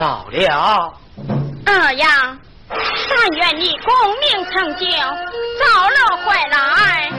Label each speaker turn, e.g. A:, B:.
A: 到了。
B: 二呀，但愿你功名成就，早乐回来。